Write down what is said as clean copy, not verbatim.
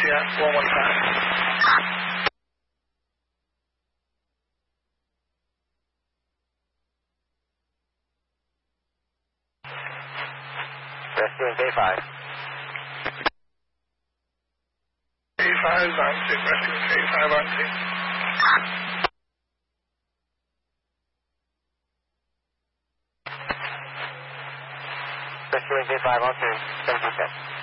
ATR 415. Rescuing K5. K5 on 6, rescuing K5 on 6. Rescuing K5 on 2, 7%.